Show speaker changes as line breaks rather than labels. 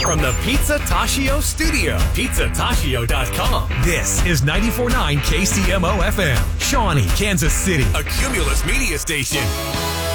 From the Pizza Tashio studio, pizzatashio.com. This is 94.9 KCMO FM, Shawnee, Kansas City, a Cumulus media station.